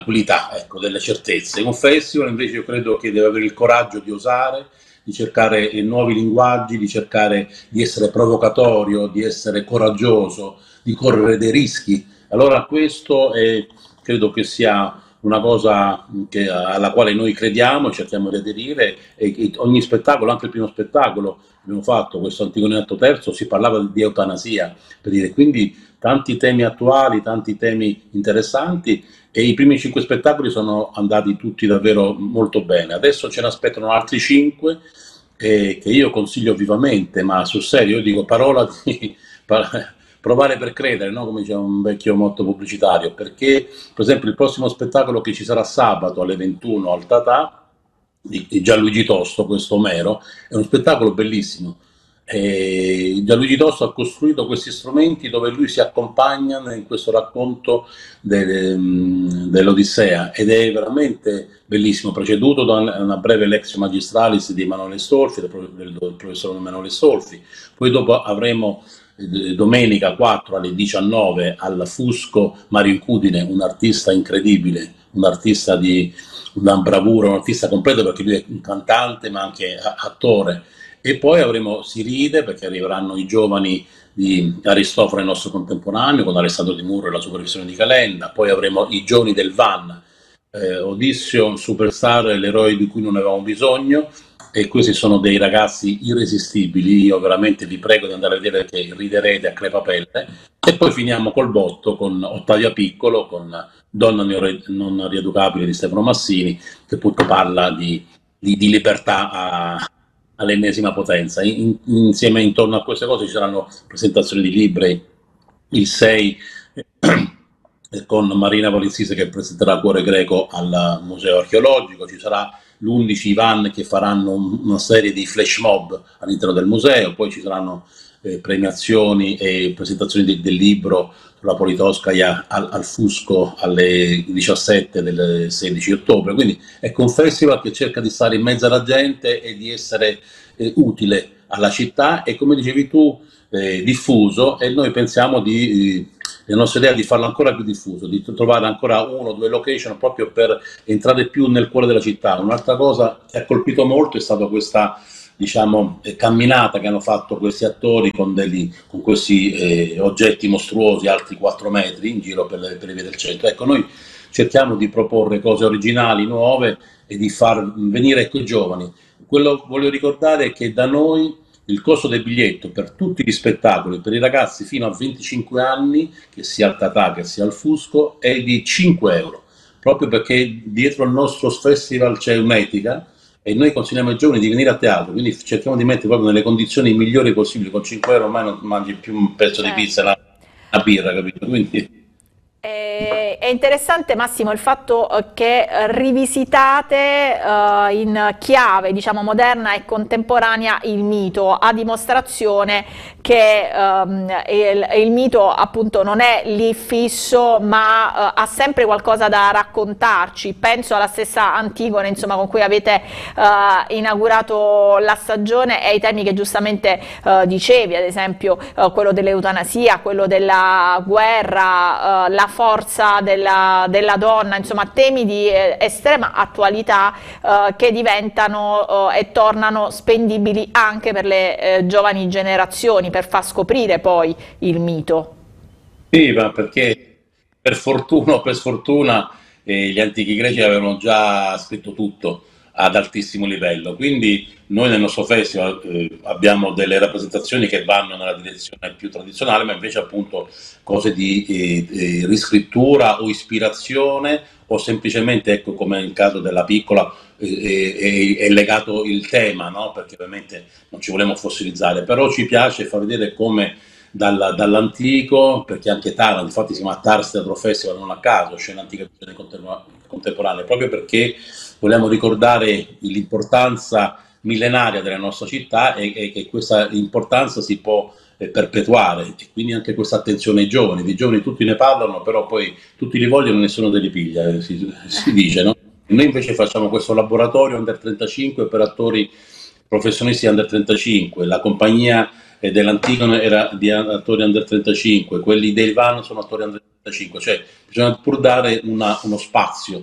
tranquillità, ecco, delle certezze. Un festival invece io credo che deve avere il coraggio di osare, di cercare nuovi linguaggi, di cercare di essere provocatorio, di essere coraggioso, di correre dei rischi. Allora questo credo che sia una cosa alla quale noi crediamo e cerchiamo di aderire, e ogni spettacolo, anche il primo spettacolo che abbiamo fatto, questo Antigonetto terzo, si parlava di eutanasia, per dire, quindi tanti temi attuali, tanti temi interessanti, e i primi 5 spettacoli sono andati tutti davvero molto bene. Adesso ce ne aspettano altri 5 che io consiglio vivamente, ma sul serio io dico parola di provare per credere, no? Come diceva un vecchio motto pubblicitario, perché per esempio il prossimo spettacolo che ci sarà sabato alle 21 al Tatà di Gianluigi Tosto, questo Omero, è uno spettacolo bellissimo. Gianluigi Tosto ha costruito questi strumenti dove lui si accompagna in questo racconto dell'Odissea, ed è veramente bellissimo, preceduto da una breve Lexio Magistralis di Emanuele Solfi, del professor Emanuele Solfi. Poi dopo avremo domenica 4 alle 19 al Fusco Mario Incudine, un artista incredibile, un artista di una bravura, un artista completo, perché lui è un cantante ma anche attore. E poi avremo Si ride, perché arriveranno i giovani di Aristofane, il nostro contemporaneo, con Alessandro Di Murro e la supervisione di Calenda. Poi avremo i giovani del Van, Odisseo, Superstar, l'eroe di cui non avevamo bisogno, e questi sono dei ragazzi irresistibili. Io veramente vi prego di andare a vedere, che riderete a crepapelle. E poi finiamo col botto con Ottavia Piccolo, con Donna non rieducabile di Stefano Massini, che appunto parla di libertà all'ennesima potenza. Insieme, intorno a queste cose, ci saranno presentazioni di libri il 6 con Marina Valizzise, che presenterà Cuore Greco al Museo Archeologico. Ci sarà l'11 Ivan, che faranno una serie di flash mob all'interno del museo. Poi ci saranno premiazioni e presentazioni del libro sulla Politkovskaja al Fusco alle 17 del 16 ottobre. Quindi ecco un festival che cerca di stare in mezzo alla gente e di essere utile alla città, e come dicevi tu, diffuso. E noi pensiamo la nostra idea è di farlo ancora più diffuso, di trovare ancora 1 o 2 location proprio per entrare più nel cuore della città. Un'altra cosa che ha colpito molto è stata questa, diciamo, camminata che hanno fatto questi attori con questi oggetti mostruosi alti 4 metri in giro per le vie del centro. Ecco, noi cerchiamo di proporre cose originali, nuove, e di far venire i giovani. Quello voglio ricordare è che da noi il costo del biglietto per tutti gli spettacoli per i ragazzi fino a 25 anni, che sia al Tatà che sia al Fusco, è di 5 euro, proprio perché dietro al nostro festival c'è un'etica, e noi consigliamo ai giovani di venire a teatro, quindi cerchiamo di mettere proprio nelle condizioni migliori possibili. Con 5 euro ormai non mangi più un pezzo di pizza e Certo. una birra, capito? Quindi È interessante, Massimo, il fatto che rivisitate in chiave, diciamo, moderna e contemporanea il mito, a dimostrazione che il mito appunto non è lì fisso, ma ha sempre qualcosa da raccontarci. Penso alla stessa Antigone, insomma, con cui avete inaugurato la stagione, e ai temi che giustamente dicevi, ad esempio quello dell'eutanasia, quello della guerra, la forza della donna, insomma temi di estrema attualità che diventano e tornano spendibili anche per le giovani generazioni, per far scoprire poi il mito. sì, ma perché per fortuna o per sfortuna gli antichi greci avevano già scritto tutto ad altissimo livello, quindi noi nel nostro festival abbiamo delle rappresentazioni che vanno nella direzione più tradizionale, ma invece appunto cose di riscrittura o ispirazione, o semplicemente, ecco, come nel caso della piccola, è legato il tema, no? Perché ovviamente non ci vogliamo fossilizzare, però ci piace far vedere come dall'antico, perché anche Taranto, infatti si chiama Tars Teatro Festival non a caso, scena antica e contemporanea, proprio perché vogliamo ricordare l'importanza millenaria della nostra città, e che questa importanza si può perpetuare, e quindi anche questa attenzione ai giovani. Di giovani tutti ne parlano, però poi tutti li vogliono e nessuno te li piglia, si dice, no? Noi invece facciamo questo laboratorio Under 35 per attori professionisti Under 35, la compagnia dell'Antigone era di attori under 35, quelli del Van sono attori under 35, cioè bisogna pur dare uno spazio